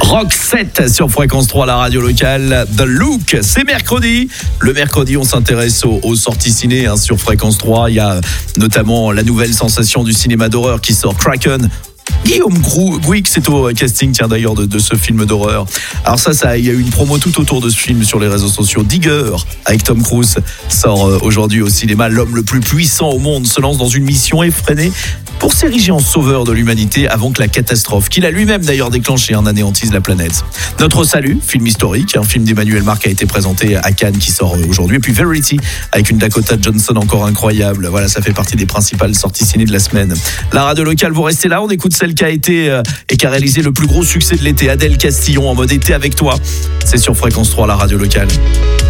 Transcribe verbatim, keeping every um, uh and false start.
Rock sept sur Fréquence trois, la radio locale. The Look, c'est mercredi. Le mercredi, on s'intéresse aux, aux sorties ciné hein, sur Fréquence trois. Il y a notamment la nouvelle sensation du cinéma d'horreur qui sort, Kraken. Guillaume Gouix est au casting, tiens d'ailleurs, de, de ce film d'horreur. Alors ça, ça, il y a eu une promo tout autour de ce film sur les réseaux sociaux. Digger, avec Tom Cruise, sort euh, aujourd'hui au cinéma. L'homme le plus puissant au monde se lance dans une mission effrénée pour s'ériger en sauveur de l'humanité avant que la catastrophe, qu'il a lui-même d'ailleurs déclenchée, en anéantisse la planète. Notre Salut, film historique, un film d'Emmanuel Marc a été présenté à Cannes qui sort aujourd'hui. Et puis Verity, avec une Dakota Johnson encore incroyable. Voilà, ça fait partie des principales sorties ciné de la semaine. La radio locale, vous restez là, on écoute celle qui a été euh, et qui a réalisé le plus gros succès de l'été, Adèle Castillon, en mode été avec toi. C'est sur Fréquence trois, la radio locale.